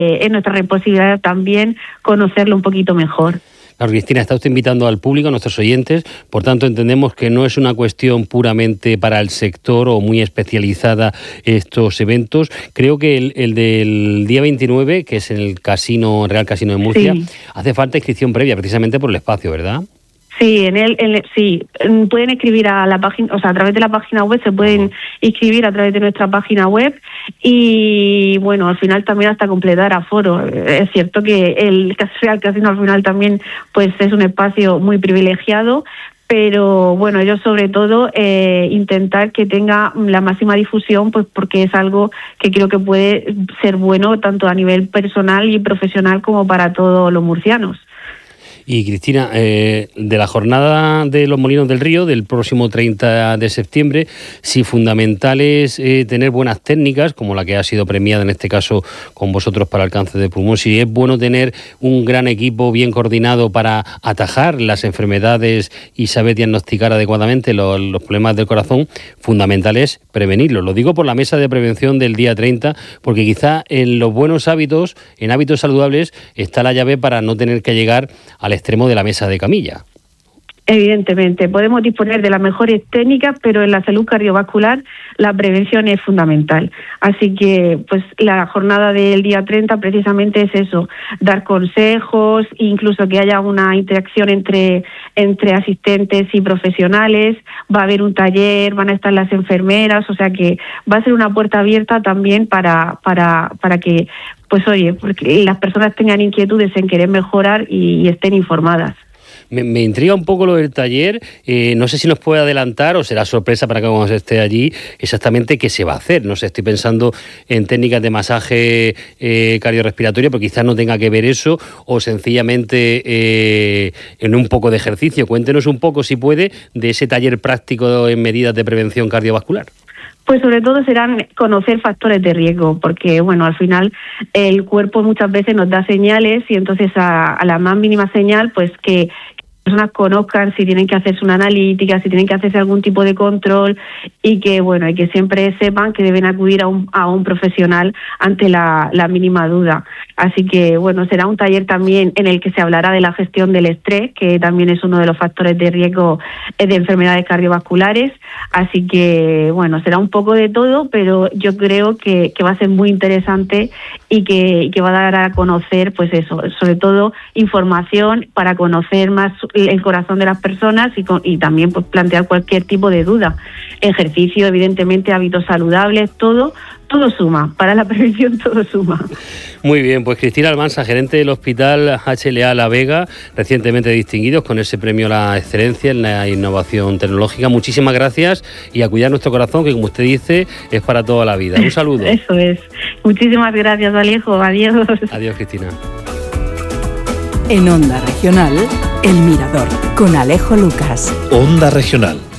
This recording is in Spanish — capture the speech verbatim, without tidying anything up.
eh, es nuestra responsabilidad también conocerlo un poquito mejor. Claro, Cristina, está usted invitando al público, a nuestros oyentes, por tanto entendemos que no es una cuestión puramente para el sector o muy especializada estos eventos. Creo que el, el del día veintinueve, que es el Casino Real Casino de Murcia, sí, hace falta inscripción previa, precisamente por el espacio, ¿verdad? Sí, en el, en el, sí, pueden escribir a la página, o sea, a través de la página web, se pueden inscribir a través de nuestra página web y, bueno, al final también hasta completar aforo. Es cierto que el Real Casino al final también, pues, es un espacio muy privilegiado, pero, bueno, ellos sobre todo eh, intentar que tenga la máxima difusión, pues porque es algo que creo que puede ser bueno tanto a nivel personal y profesional como para todos los murcianos. Y Cristina, eh, de la jornada de los Molinos del Río, del próximo treinta de septiembre, si fundamental es eh, tener buenas técnicas, como la que ha sido premiada en este caso con vosotros para el cáncer de pulmón, si es bueno tener un gran equipo bien coordinado para atajar las enfermedades y saber diagnosticar adecuadamente los, los problemas del corazón, fundamental es prevenirlo. Lo digo por la mesa de prevención del día treinta, porque quizá en los buenos hábitos, en hábitos saludables, está la llave para no tener que llegar al extremo de la mesa de camilla. Evidentemente, podemos disponer de las mejores técnicas, pero en la salud cardiovascular la prevención es fundamental. Así que, pues, la jornada del día treinta precisamente es eso, dar consejos, incluso que haya una interacción entre, entre asistentes y profesionales, va a haber un taller, van a estar las enfermeras, o sea que va a ser una puerta abierta también para, para, para que, pues oye, porque las personas tengan inquietudes en querer mejorar y, y estén informadas. Me, me intriga un poco lo del taller, eh, no sé si nos puede adelantar o será sorpresa para que cuando esté allí exactamente qué se va a hacer. No sé, estoy pensando en técnicas de masaje eh, cardiorrespiratorio, pero quizás no tenga que ver eso, o sencillamente eh, en un poco de ejercicio. Cuéntenos un poco, si puede, de ese taller práctico en medidas de prevención cardiovascular. Pues sobre todo serán conocer factores de riesgo, porque bueno, al final el cuerpo muchas veces nos da señales y entonces a, a la más mínima señal, pues que personas conozcan si tienen que hacerse una analítica, si tienen que hacerse algún tipo de control y que bueno, y que siempre sepan que deben acudir a un, a un profesional ante la, la mínima duda. Así que bueno, será un taller también en el que se hablará de la gestión del estrés, que también es uno de los factores de riesgo de enfermedades cardiovasculares. Así que bueno, será un poco de todo, pero yo creo que, que va a ser muy interesante y que, y que va a dar a conocer, pues eso, sobre todo información para conocer más el corazón de las personas y, con, y también pues plantear cualquier tipo de duda. Ejercicio, evidentemente, hábitos saludables, todo, todo suma. Para la prevención todo suma. Muy bien, pues Cristina Almansa, gerente del Hospital H L A La Vega, recientemente distinguidos con ese premio a la excelencia en la innovación tecnológica. Muchísimas gracias y a cuidar nuestro corazón, que como usted dice, es para toda la vida. Un saludo. Eso es. Muchísimas gracias, Alejo. Adiós. Adiós, Cristina. En Onda Regional, El Mirador, con Alejo Lucas. Onda Regional.